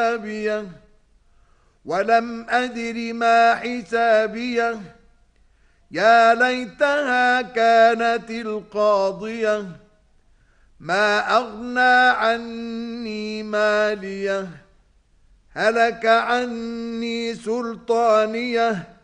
حسابيه ولم أدر ما حسابيه يا ليتها كانت القاضية ما أغنى عني ماليه هلك عني سلطانيه